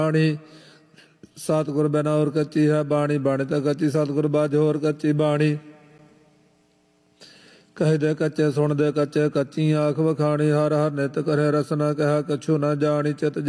ਬਾਣੀ। ਸਤਿਗੁਰ ਬਿਨਾ ਹੋਰ ਕੱਚੀ ਹੈ ਬਾਣੀ, ਬਾਣੀ ਤਾਂ ਕੱਚੀ ਸਤਿਗੁਰ ਬਾਝ ਹੋਰ ਕੱਚੀ ਬਾਣੀ। कहदे कच्चे सुनदे कच्चे कच्ची आँख वखाणी, हर हर नित करे रसना कहा कछु न जानी। चित